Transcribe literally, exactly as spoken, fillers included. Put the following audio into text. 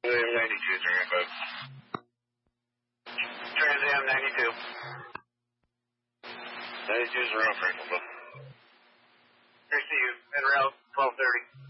William ninety-two, three oh five. Trans Am ninety-two. ninety-two is around Franklin. Here, see you. En route, twelve thirty.